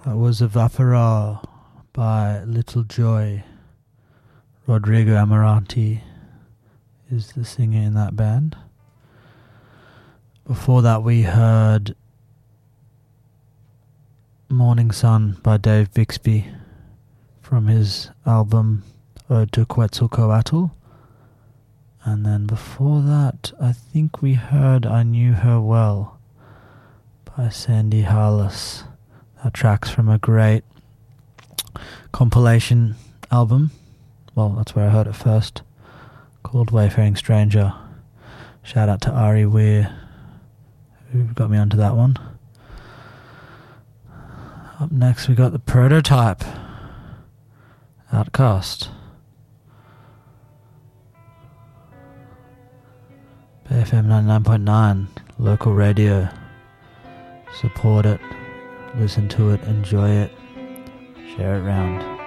That was Evapora by Little Joy. Rodrigo Amarante is the singer in that band. Before that we heard Morning Sun by Dave Bixby from his album Ode to Quetzalcoatl. And then before that, I think we heard I Knew Her Well by Sandy Harless. That track's from a great compilation album. Well, that's where I heard it first, called Wayfaring Stranger. Shout out to Ari Weir, who got me onto that one. Up next we got The Prototype, Outcast. BFM 99.9, local radio. Support it, listen to it, enjoy it, share it round.